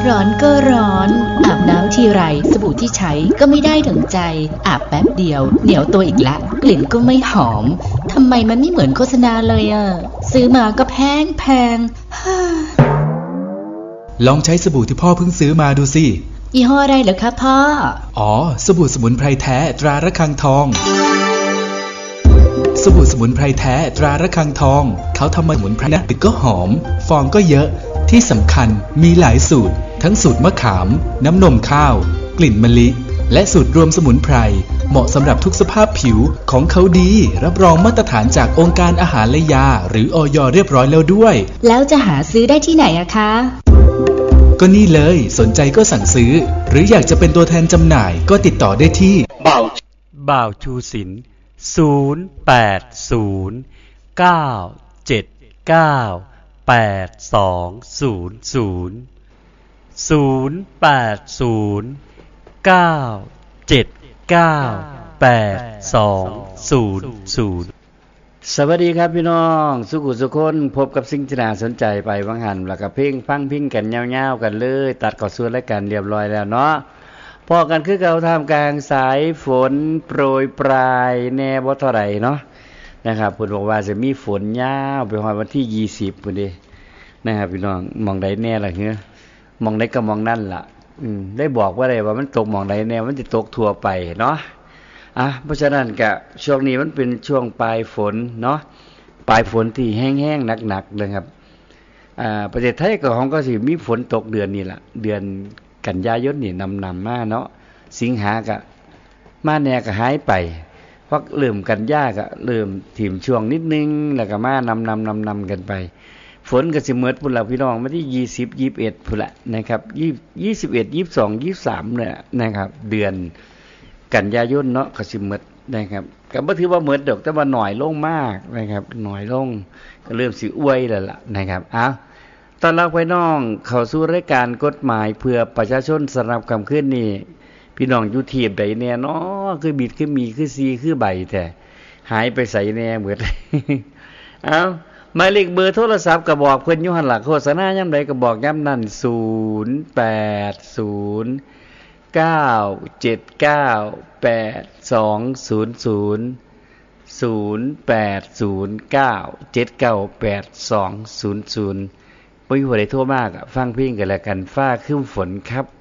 ร้อนก็ร้อนอาบน้ำทีไรสบู่ที่ใช้ก็ไม่ได้ดั่งใจอาบแป๊บเดียวเหนียวตัวอีกละกลิ่นก็ไม่หอมทำไมมันไม่เหมือนโฆษณาเลยซื้อมาก็แพงลองใช้สบู่ที่พ่อเพิ่งซื้อมาดูสิยี่ห้ออะไรเหรอคะพ่ออ๋อสบู่สมุนไพรแท้ตราระฆังทองสบู่สมุนไพรแท้ตราระฆังทองเขาทำมาสมุนไพรนะตึกก็หอมฟองก็เยอะที่สำคัญมีหลายสูตรทั้งสูตรมะขามน้ำนมข้าวกลิ่นมะลิและสูตรรวมสมุนไพรเหมาะสำหรับทุกสภาพผิวของเขาดีรับรองมาตรฐานจากองค์การอาหารและยาหรืออย.เรียบร้อยแล้วด้วยแล้วจะหาซื้อได้ที่ไหนอะคะก็นี่เลยสนใจก็สั่งซื้อหรืออยากจะเป็นตัวแทนจำหน่ายก็ติดต่อได้ที่บ่าวชูศิลป์สวัสดีครับพี่น้องสุขุสุคนพบกับสิ่งที่น่าสนใจไปบางหันแล้วก็เพลงฟังพิงกันยาวๆกันเลยตัดเข้าสู่รายการเรียบร้อยแล้วเนาะพอกันคือเก่าท่ามกลางสายฝนโปรยปลายแน่บ่เท่าไหร่เนาะนะครับเพิ่นบอกว่าจะมีฝนยาวไปฮอดวันที่20พุ่นเด้นะครับพี่น้องมองใดแน่ล่ะเฮ้อมองใดก็มองนั่นล่ะได้บอกว่าได้ว่ามันตกมองใดแน่มันสิตกทั่วไปเนาะเพราะฉะนั้นก็ช่วงนี้มันเป็นช่วงปลายฝนเนาะปลายฝนที่แห้งๆหนักๆนะครับประเทศไทยก็ของก็สิมีฝนตกเดือนนี้ล่ะเดือนกันยายนนี่นำมาเนาะสิงหาก็มาแน่ก็หายไปเพราะเริ่มกันยาก็เริ่มถิ่มช่วงนิดนึงแล้วก็มานำกันไปฝนก็สิหมดพุ่นล่ะพี่น้องมาที่20 21พุ่นล่ะนะครับ21 22 23เนี่ยนะครับเดือนกันยายนเนาะก็สิหมดนะครับก็บ่ถือว่าหมดดอกแต่ว่าน้อยลงมากนะครับน้อยลงก็เริ่มสิอวยแล้วล่ะนะครับตอนรับไว้น้องเข้าสู่รายการกฎหมายเพื่อประชาชนสำหรับค่ำคืนนี้พี่น้องอยู่ทีมใดแน่เนาะคือบิดคือมีคือซีคือใบแท้หายไปไสแน่หมดหมายเลขเบอร์โทรศัพท์ก็บอกเพิ่นอยู่หั่นล่ะโฆษณายามใดก็บอกยามนั้น0809798200 0809798200บ่มีผู้ใดโทรมาก็ฟังเพลงกันแล้วกันฟ้าครึ้มฝนครับ